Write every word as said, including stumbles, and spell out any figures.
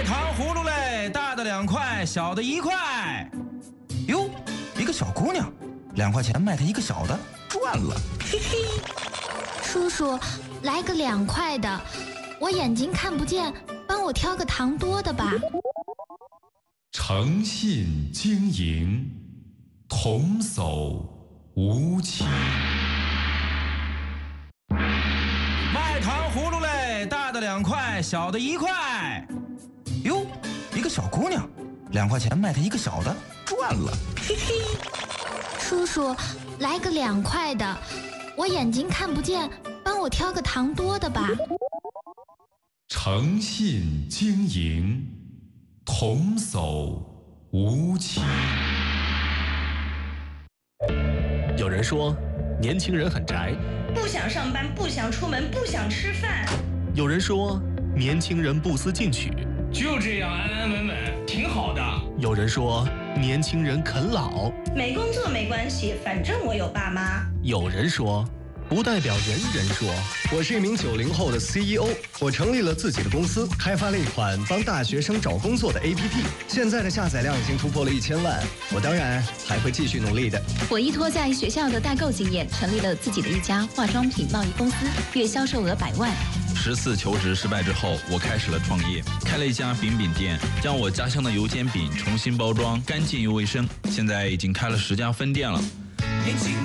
卖糖葫芦嘞，大的两块，小的一块。哟，一个小姑娘，两块钱卖她一个小的，赚了。嘿嘿。 叔叔，来个两块的，我眼睛看不见，帮我挑个糖多的吧。 诚信经营，童叟无欺。 卖糖葫芦嘞，大的两块，小的一块。哟，一个小姑娘，两块钱卖她一个小的，赚了。嘿嘿。 叔叔，来个两块的，我眼睛看不见，帮我挑个糖多的吧。 诚信经营，童叟无欺。 有人说，年轻人很宅， 不想上班，不想出门，不想吃饭。 有人说，年轻人不思进取， 就这样安安稳稳，挺好的。 有人说，年轻人啃老， 没工作没关系，反正我有爸妈。 有人说，不代表人人说。 我是一名九零后的 C E O， 我成立了自己的公司，开发了一款帮大学生找工作的 A P P， 现在的下载量已经突破了一千万。我当然还会继续努力的。 我依托在学校的代购经验，成立了自己的一家化妆品贸易公司，月销售额百万。 十次求职失败之后，我开始了创业，开了一家饼饼店，将我家乡的油煎饼重新包装，干净又卫生。现在已经开了十家分店了。